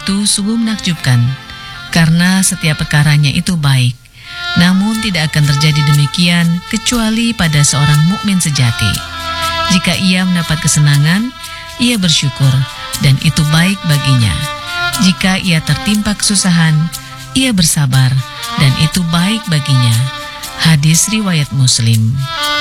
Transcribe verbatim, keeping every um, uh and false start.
itu sungguh menakjubkan, karena setiap perkaranya itu baik. Namun tidak akan terjadi demikian kecuali pada seorang mukmin sejati. Jika ia mendapat kesenangan, ia bersyukur, dan itu baik baginya. Jika ia tertimpa kesusahan, ia bersabar, dan itu baik baginya. Hadis riwayat Muslim.